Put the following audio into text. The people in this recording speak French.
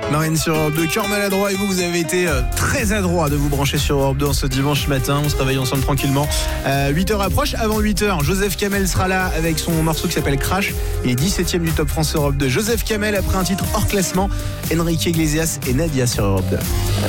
Marine sur Europe 2, cœur maladroit. Et vous avez été très adroit de vous brancher sur Europe 2 en ce dimanche matin. On se réveille ensemble tranquillement. 8h approche. Avant 8h, Joseph Kamel sera là avec son morceau qui s'appelle Crash. Il est 17ème du Top France Europe 2. Joseph Kamel après un titre hors classement. Enrique Iglesias et Nadia sur Europe 2.